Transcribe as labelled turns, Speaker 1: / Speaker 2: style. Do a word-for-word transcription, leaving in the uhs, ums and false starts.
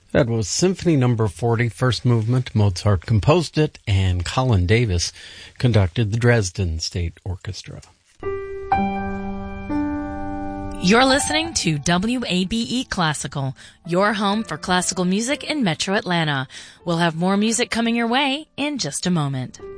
Speaker 1: That was Symphony Number forty, first movement. Mozart composed it, and Colin Davis conducted the Dresden State Orchestra.
Speaker 2: You're listening to W A B E Classical, your home for classical music in Metro Atlanta. We'll have more music coming your way in just a moment.